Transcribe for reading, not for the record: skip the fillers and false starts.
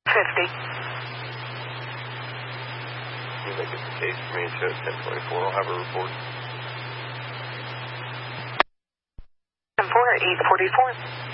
You make it the case for me, show 1024. I'll have a report. 844.